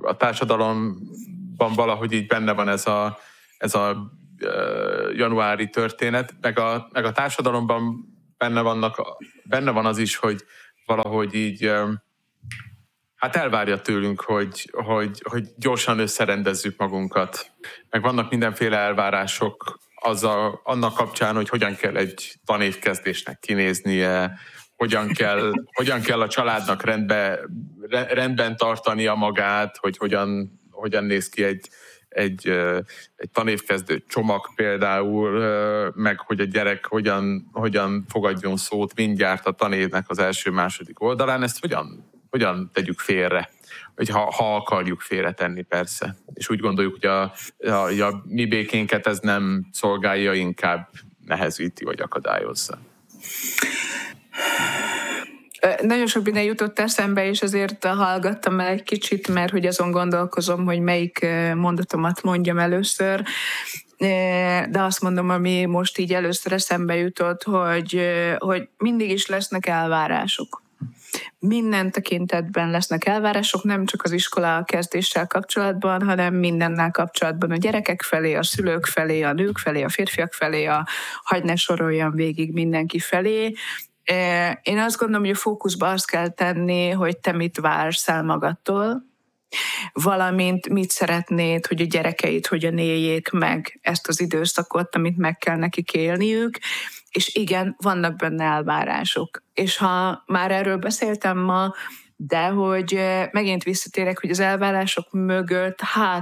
a társadalomban valahogy így benne van ez a januári történet, meg a társadalomban benne van az is, hogy valahogy így hát elvárja tőlünk, hogy gyorsan összerendezzük magunkat. Meg vannak mindenféle elvárások annak kapcsán, hogy hogyan kell egy tanévkezdésnek kinéznie, hogyan kell a családnak rendben tartania magát, hogy hogyan néz ki egy tanévkezdő csomag például, meg hogy a gyerek hogyan fogadjon szót mindjárt a tanévnek az első-második oldalán, ezt hogyan tegyük félre, hogy ha akarjuk félretenni persze. És úgy gondoljuk, hogy a mi békénket ez nem szolgálja, inkább nehezíti vagy akadályozza. Nagyon sok minden jutott eszembe, és azért hallgattam el egy kicsit, mert hogy azon gondolkozom, hogy melyik mondatomat mondjam először. De azt mondom, ami most így először eszembe jutott, hogy mindig is lesznek elvárások. Minden tekintetben lesznek elvárások, nem csak az iskola kezdéssel kapcsolatban, hanem mindennel kapcsolatban a gyerekek felé, a szülők felé, a nők felé, a férfiak felé, hagy ne soroljam végig mindenki felé. Én azt gondolom, hogy a fókuszba azt kell tenni, hogy te mit vársz el magadtól, valamint mit szeretnéd, hogy a gyerekeid hogyan éljék meg ezt az időszakot, amit meg kell nekik élniük, és igen, vannak benne elvárások. És ha már erről beszéltem ma, de hogy megint visszatérek, hogy az elvárások mögött,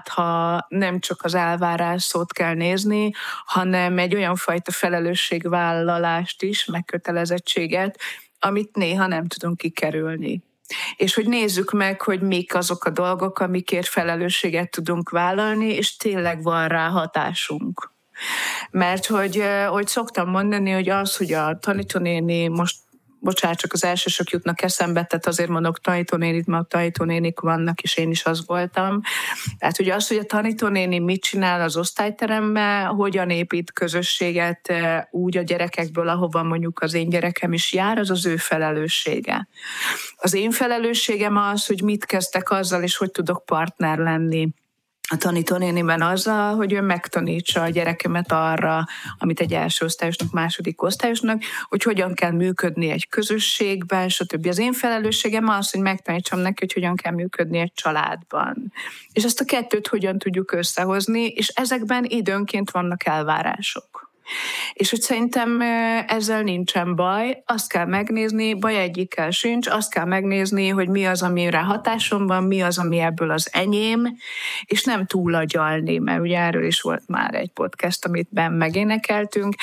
ha nem csak az elvárás szót kell nézni, hanem egy olyan fajta felelősségvállalást is, megkötelezettséget, amit néha nem tudunk kikerülni. És hogy nézzük meg, hogy mik azok a dolgok, amikért felelősséget tudunk vállalni, és tényleg van rá hatásunk. Mert hogy szoktam mondani, hogy az, hogy a tanítónéni most, bocsánat, csak az elsősök jutnak eszembe, tehát azért mondok tanítónénit, mert tanítónénik vannak, és én is az voltam. Tehát hogy az, hogy a tanítónéni mit csinál az osztályteremben, hogyan épít közösséget úgy a gyerekekből, ahova mondjuk az én gyerekem is jár, az az ő felelőssége. Az én felelősségem az, hogy mit kezdtek azzal, és hogy tudok partner lenni a tanítónéniben azzal, hogy ő megtanítsa a gyerekemet arra, amit egy első osztályosnak, második osztályosnak, hogy hogyan kell működni egy közösségben, stb. Az én felelősségem az, hogy megtanítsam neki, hogy hogyan kell működni egy családban. És ezt a kettőt hogyan tudjuk összehozni, és ezekben időnként vannak elvárások. És hogy szerintem ezzel nincsen baj, azt kell megnézni, baj egyikkel sincs, azt kell megnézni, hogy mi az, amire hatásom van, mi az, ami ebből az enyém, és nem túlagyalni, mert ugye erről is volt már egy podcast, amit megénekeltünk,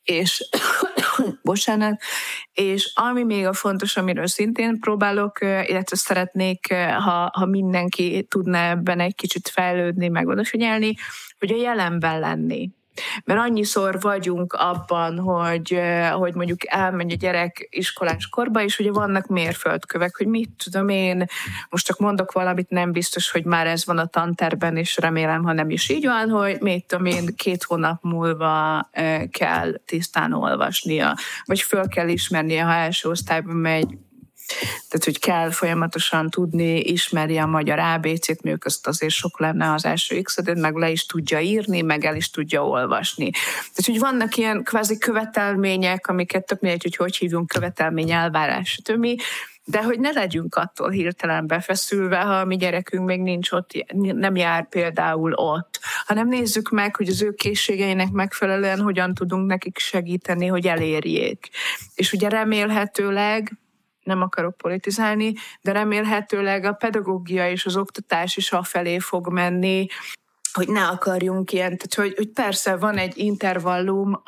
és bocsánat, és ami még a fontos, amiről szintén próbálok, illetve szeretnék, ha mindenki tudna ebben egy kicsit fejlődni, meg odafigyelni, hogy a jelenben lenni. Mert annyiszor vagyunk abban, hogy mondjuk elmegy a gyerek iskolás korba, és ugye vannak mérföldkövek, hogy mit tudom én, most csak mondok valamit, nem biztos, hogy már ez van a tanterben, és remélem, ha nem is így van, hogy mit tudom én, 2 hónap múlva kell tisztán olvasnia, vagy föl kell ismernie, ha első osztályban megy, tehát, hogy kell folyamatosan tudni, ismerje a magyar ABC-t, mert azt azért sok lenne az első x-edét, meg le is tudja írni, meg el is tudja olvasni. Tehát, hogy vannak ilyen kvázi követelmények, amiket tök mindegy, hogy hívjunk követelmény, elvárás, többi, de hogy ne legyünk attól hirtelen befeszülve, ha a mi gyerekünk még nincs ott, nem jár például ott, hanem nézzük meg, hogy az ő készségeinek megfelelően hogyan tudunk nekik segíteni, hogy elérjék. És ugye remélhetőleg, nem akarok politizálni, de remélhetőleg a pedagógia és az oktatás is afelé fog menni, hogy ne akarjunk ilyen, tehát hogy persze van egy intervallum,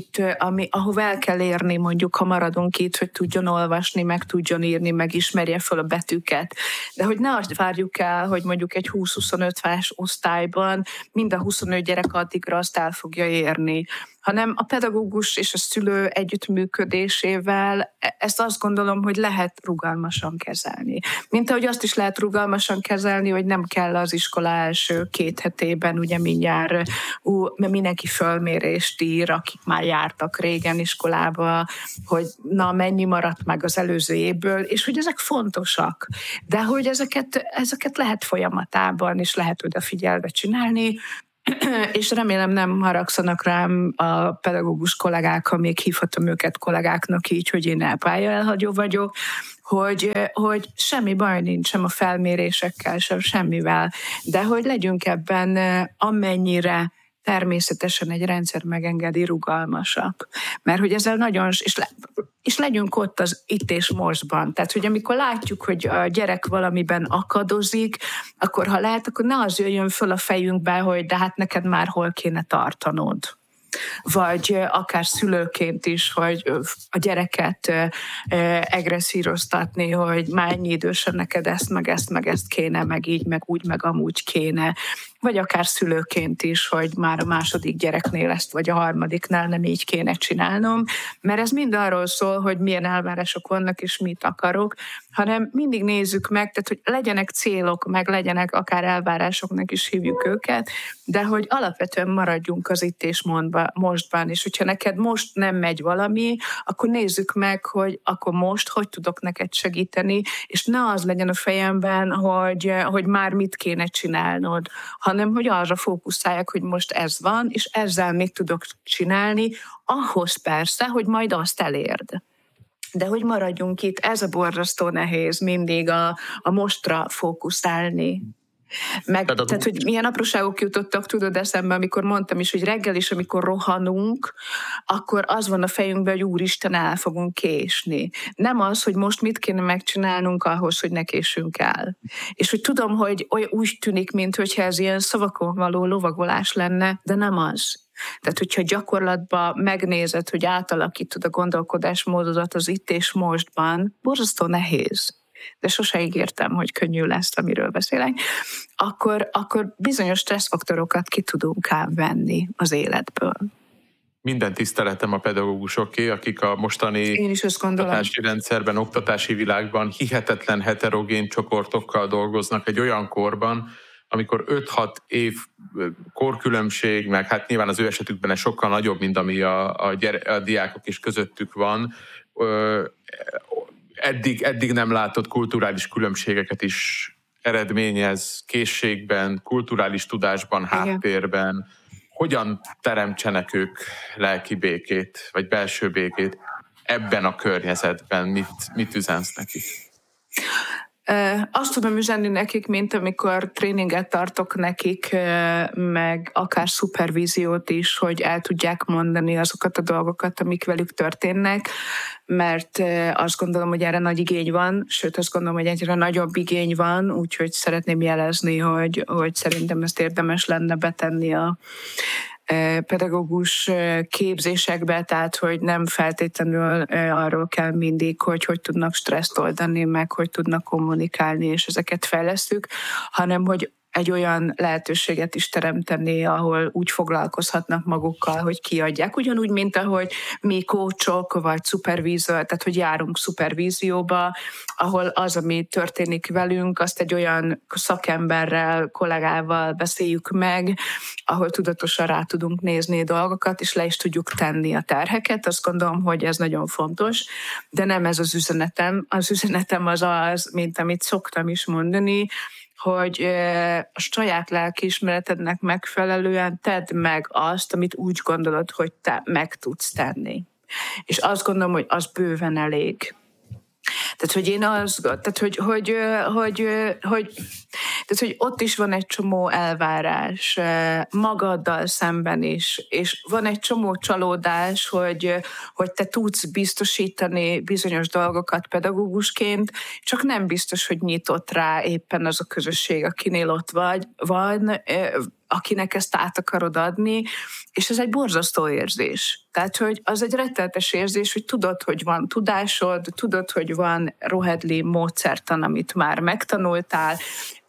ahova el kell érni, mondjuk, ha maradunk itt, hogy tudjon olvasni, meg tudjon írni, meg ismerje fel a betűket. De hogy ne azt várjuk el, hogy mondjuk egy 20-25 fás osztályban mind a 25 gyerek addigra azt el fogja érni, hanem a pedagógus és a szülő együttműködésével ezt azt gondolom, hogy lehet rugalmasan kezelni. Mint ahogy azt is lehet rugalmasan kezelni, hogy nem kell az iskola első 2 hetében, ugye mindjárt mindenki fölmérést ír, akik már jártak régen iskolába, hogy na mennyi maradt meg az előző évből, és hogy ezek fontosak. De hogy ezeket lehet folyamatában, és lehet odafigyelve csinálni, és remélem nem haragszanak rám a pedagógus kollégák, ha még hívhatom őket kollégáknak így, hogy én pályaelhagyó vagyok, hogy semmi baj nincs sem a felmérésekkel, sem semmivel, de hogy legyünk ebben amennyire természetesen egy rendszer megengedi rugalmasak. Mert hogy ezzel nagyon, és legyünk ott az itt és mostban. Tehát, hogy amikor látjuk, hogy a gyerek valamiben akadozik, akkor ha lehet, akkor ne az jöjjön föl a fejünkbe, hogy de hát neked már hol kéne tartanod. Vagy akár szülőként is, hogy a gyereket egresszíroztatni, hogy már ennyi idősen neked ezt, meg ezt, meg ezt kéne, meg így, meg úgy, meg amúgy kéne. Vagy akár szülőként is, hogy már a második gyereknél ezt, vagy a harmadiknál nem így kéne csinálnom, mert ez mind arról szól, hogy milyen elvárások vannak, és mit akarok, hanem mindig nézzük meg, tehát hogy legyenek célok, meg legyenek akár elvárásoknak is hívjuk őket, de hogy alapvetően maradjunk az itt és mostban, és hogyha neked most nem megy valami, akkor nézzük meg, hogy akkor most hogy tudok neked segíteni, és ne az legyen a fejemben, hogy már mit kéne csinálnod, hanem hogy arra fókuszálják, hogy most ez van, és ezzel mit tudok csinálni, ahhoz persze, hogy majd azt elérd. De hogy maradjunk itt, ez a borzasztó nehéz mindig a mostra fókuszálni. Tehát, hogy milyen apróságok jutottak, tudod eszembe, amikor mondtam is, hogy reggel is, amikor rohanunk, akkor az van a fejünkben, hogy úristen, el fogunk késni. Nem az, hogy most mit kéne megcsinálnunk ahhoz, hogy ne késünk el. És hogy tudom, hogy úgy tűnik, mintha ez ilyen szavakon való lovagolás lenne, de nem az. Tehát, hogyha gyakorlatban megnézed, hogy átalakítod a gondolkodásmódodat az itt és mostban, borzasztó nehéz. De sose ígértem, hogy könnyű lesz, amiről beszélek, akkor bizonyos stresszfaktorokat ki tudunk ám venni az életből. Minden tiszteletem a pedagógusoké, akik a mostani oktatási rendszerben, oktatási világban hihetetlen heterogén csoportokkal dolgoznak egy olyan korban, amikor 5-6 év korkülönbség, meg hát nyilván az ő esetükben ez sokkal nagyobb, mint ami a diákok is közöttük van, eddig nem látott kulturális különbségeket is eredményez készségben, kulturális tudásban, háttérben. Hogyan teremtsenek ők lelki békét, vagy belső békét ebben a környezetben? Mit üzensz nekik? Azt tudom üzenni nekik, mint amikor tréninget tartok nekik, meg akár szupervíziót is, hogy el tudják mondani azokat a dolgokat, amik velük történnek, mert azt gondolom, hogy erre nagy igény van, sőt azt gondolom, hogy egyre nagyobb igény van, úgyhogy szeretném jelezni, hogy szerintem ezt érdemes lenne betenni a pedagógus képzésekbe, tehát hogy nem feltétlenül arról kell mindig, hogy tudnak stresszt oldani, meg hogy tudnak kommunikálni, és ezeket fejlesztjük, hanem hogy egy olyan lehetőséget is teremteni, ahol úgy foglalkozhatnak magukkal, hogy kiadják. Ugyanúgy, mint ahogy mi coachok, vagy szupervízor, tehát hogy járunk szupervízióba, ahol az, ami történik velünk, azt egy olyan szakemberrel, kollégával beszéljük meg, ahol tudatosan rá tudunk nézni dolgokat, és le is tudjuk tenni a terheket. Azt gondolom, hogy ez nagyon fontos, de nem ez az üzenetem. Az üzenetem az, mint amit szoktam is mondani, hogy a saját lelkiismeretednek megfelelően tedd meg azt, amit úgy gondolod, hogy te meg tudsz tenni. És azt gondolom, hogy az bőven elég. Tehát, hogy ott is van egy csomó elvárás magaddal szemben is, és van egy csomó csalódás, hogy te tudsz biztosítani bizonyos dolgokat pedagógusként, csak nem biztos, hogy nyitott rá éppen az a közösség, akinél ott van, akinek ezt át akarod adni, és ez egy borzasztó érzés. Tehát, hogy az egy rettenetes érzés, hogy tudod, hogy van tudásod, tudod, hogy van rohedli módszertan, amit már megtanultál,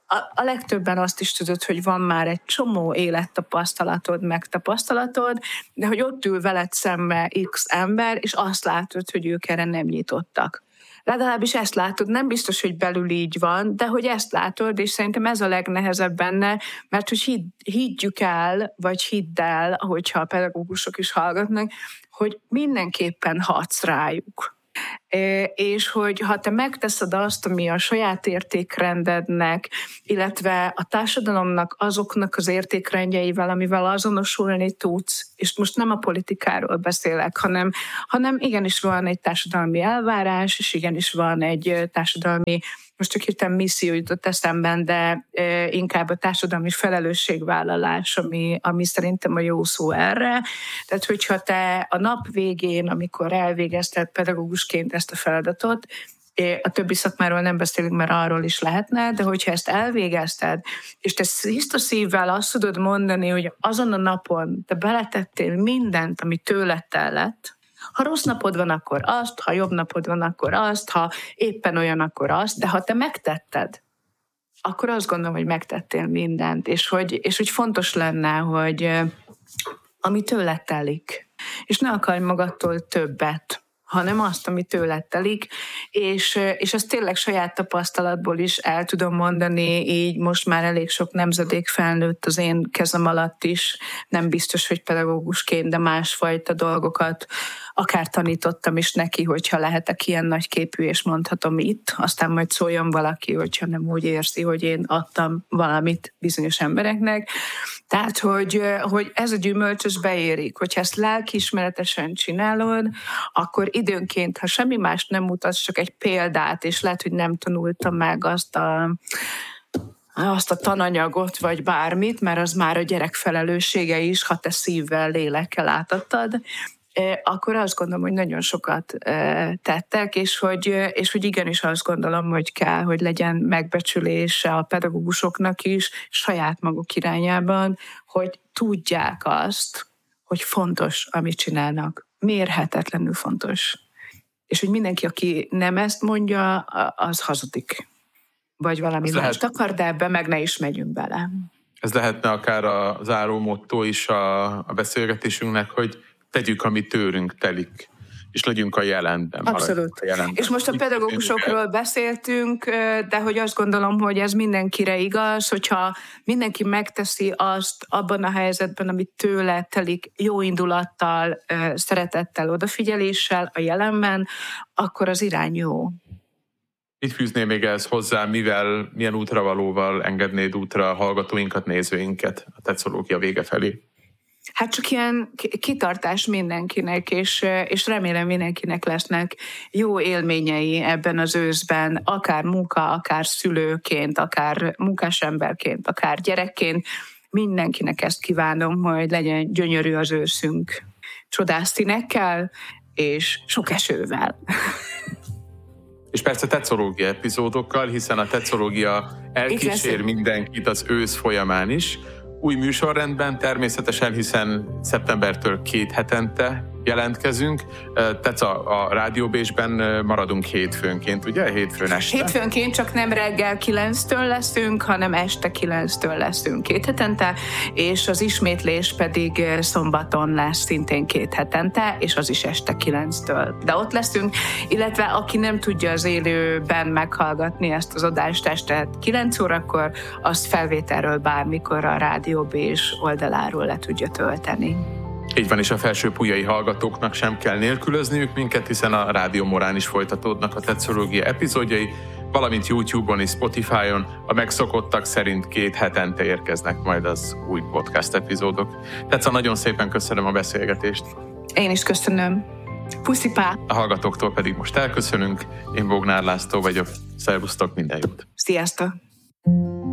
a legtöbben azt is tudod, hogy van már egy csomó élettapasztalatod, megtapasztalatod, de hogy ott ül veled szembe X ember, és azt látod, hogy ők erre nem nyitottak. Legalábbis ezt látod, nem biztos, hogy belül így van, de hogy ezt látod, és szerintem ez a legnehezebb benne, mert hogy higgyük el, vagy hidd el, ahogyha a pedagógusok is hallgatnak, hogy mindenképpen hatsz rájuk. És hogy ha te megteszed azt, ami a saját értékrendednek, illetve a társadalomnak azoknak az értékrendjeivel, amivel azonosulni tudsz, és most nem a politikáról beszélek, hanem igenis van egy társadalmi elvárás, és igenis van egy társadalmi, most csak hirtelen misszió jutott eszemben, de inkább a társadalmi felelősségvállalás, ami szerintem a jó szó erre. Tehát, hogyha te a nap végén, amikor elvégezted pedagógusként ezt a feladatot, a többi szakmáról nem beszélünk, mert arról is lehetne, de hogyha ezt elvégezted, és te tiszta szívvel azt tudod mondani, hogy azon a napon te beletettél mindent, ami tőled tellett, ha rossz napod van, akkor azt, ha jobb napod van, akkor azt, ha éppen olyan, akkor azt, de ha te megtetted, akkor azt gondolom, hogy megtettél mindent, és hogy fontos lenne, hogy ami tőled telik, és ne akarj magadtól többet, hanem azt, ami tőled telik, és ezt tényleg saját tapasztalatból is el tudom mondani, így most már elég sok nemzedék felnőtt az én kezem alatt is, nem biztos, hogy pedagógusként, de másfajta dolgokat akár tanítottam is neki, hogyha lehetek ilyen nagyképű, és mondhatom itt, aztán majd szóljon valaki, hogyha nem úgy érzi, hogy én adtam valamit bizonyos embereknek. Tehát, hogy ez a gyümölcsös beérik, hogyha ezt lelkiismeretesen csinálod, akkor időnként, ha semmi más nem mutatsz, csak egy példát, és lehet, hogy nem tanultam meg azt a tananyagot, vagy bármit, mert az már a gyerek felelőssége is, ha te szívvel, lélekkel átadtad, akkor azt gondolom, hogy nagyon sokat tettek, és hogy igenis azt gondolom, hogy kell, hogy legyen megbecsülése a pedagógusoknak is, saját maguk irányában, hogy tudják azt, hogy fontos, amit csinálnak. Mérhetetlenül fontos. És hogy mindenki, aki nem ezt mondja, az hazudik. Vagy valami mást akar, de ebbe meg ne is megyünk bele. Ez lehetne akár a záró motto is a beszélgetésünknek, hogy tegyük, ami tőlünk telik, és legyünk a jelenben. Abszolút. A jelenben. És most a pedagógusokról beszéltünk, de hogy azt gondolom, hogy ez mindenkire igaz, hogyha mindenki megteszi azt abban a helyzetben, amit tőle telik, jó indulattal, szeretettel, odafigyeléssel a jelenben, akkor az irány jó. Mit fűznél még ehhez hozzá, milyen útravalóval engednéd útra a hallgatóinkat, nézőinket a tetszológia vége felé? Hát csak ilyen kitartás mindenkinek, és remélem mindenkinek lesznek jó élményei ebben az őszben, akár munka, akár szülőként, akár munkásemberként, akár gyerekként. Mindenkinek ezt kívánom, hogy legyen gyönyörű az őszünk. Csodás színekkel, és sok esővel. És persze tetszológia epizódokkal, hiszen a tetszológia elkísér mindenkit az ősz folyamán is. Új műsorrendben természetesen, hiszen szeptembertől 2 hetente jelentkezünk. Tetsz a Rádió Bésben maradunk hétfőnként, ugye? Hétfőn este. Hétfőnként, csak nem reggel 9-től leszünk, hanem este 9-től leszünk 2 hetente, és az ismétlés pedig szombaton lesz szintén 2 hetente, és az is este 9-től. De ott leszünk, illetve aki nem tudja az élőben meghallgatni ezt az adást este 9 órakor, azt felvételről bármikor a Rádió Bés oldaláról le tudja tölteni. Így van, és a felsőpújai hallgatóknak sem kell nélkülözniük minket, hiszen a Rádió Morán is folytatódnak a tetszológia epizódjai, valamint YouTube-on és Spotify-on a megszokottak szerint 2 hetente érkeznek majd az új podcast epizódok. Tetsz, nagyon szépen köszönöm a beszélgetést. Én is köszönöm. Puszipá! A hallgatóktól pedig most elköszönünk. Én Bognár László vagyok. Szervusztok, minden jót! Sziasztok!